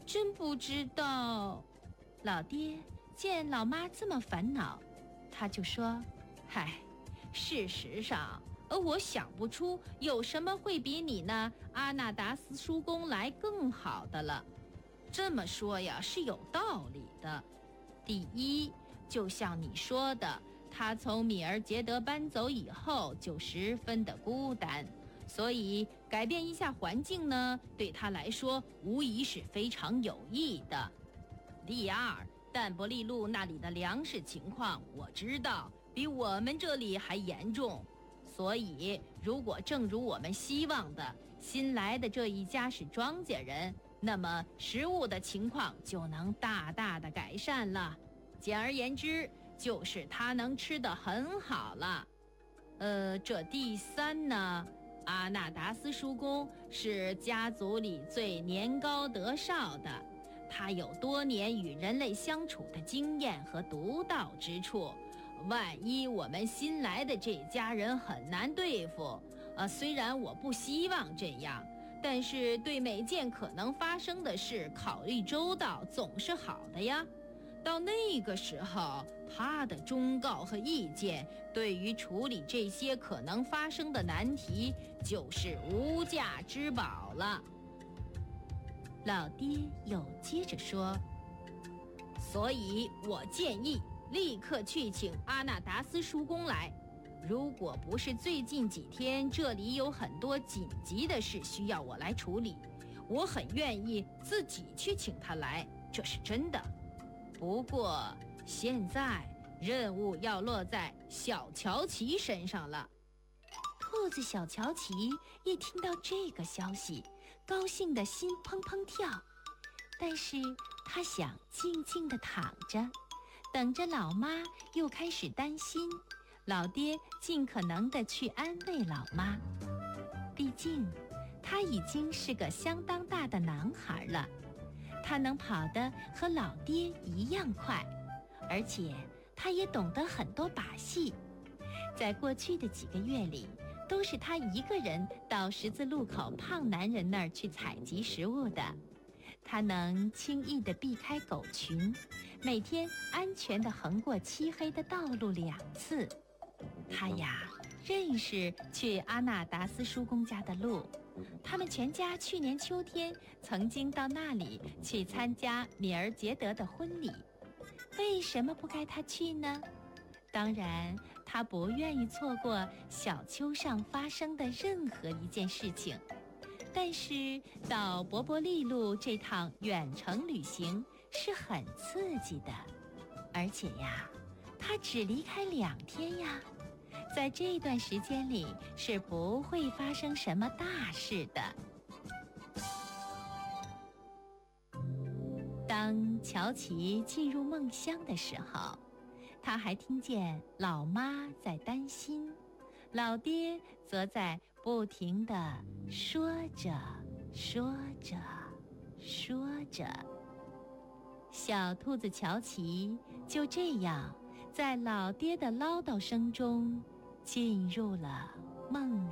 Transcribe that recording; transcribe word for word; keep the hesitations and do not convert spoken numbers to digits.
真不知道。 老爹见老妈这么烦恼，他就说： 嗨，事实上呃，我想不出有什么会比你那阿纳达斯叔公来更好的了。这么说呀，是有道理的。第一，就像你说的，他从米尔杰德搬走以后就十分的孤单，所以改变一下环境呢，对他来说无疑是非常有益的。第二，但伯利路那里的粮食情况我知道比我们这里还严重，所以如果正如我们希望的，新来的这一家是庄稼人，那么食物的情况就能大大的改善了。简而言之，就是他能吃得很好了。呃，这第三呢，阿纳达斯叔公是家族里最年高德少的，他有多年与人类相处的经验和独到之处。万一我们新来的这家人很难对付，呃，虽然我不希望这样，但是对每件可能发生的事考虑周到总是好的呀。到那个时候，他的忠告和意见对于处理这些可能发生的难题就是无价之宝了。 老爹又接着说： 所以我建议立刻去请阿纳达斯叔公来。如果不是最近几天这里有很多紧急的事需要我来处理，我很愿意自己去请他来，这是真的。不过现在任务要落在小乔奇身上了。 兔子小乔奇一听到这个消息，高兴的心砰砰跳，但是他想静静地躺着，等着老妈又开始担心，老爹尽可能地去安慰老妈。毕竟他已经是个相当大的男孩了，他能跑得和老爹一样快，而且他也懂得很多把戏。在过去的几个月里，都是他一个人到十字路口胖男人那儿去采集食物的。他能轻易地避开狗群，每天安全地横过漆黑的道路两次。他呀，认识去阿纳达斯叔公家的路，他们全家去年秋天曾经到那里去参加米尔杰德的婚礼。为什么不该他去呢？当然，他不愿意错过小丘上发生的任何一件事情。但是到伯伯利路这趟远程旅行是很刺激的，而且呀，他只离开两天呀，在这段时间里是不会发生什么大事的。当乔奇进入梦乡的时候，他还听见老妈在担心，老爹则在不停地说着说着说着。小兔子乔奇就这样在老爹的唠叨声中进入了梦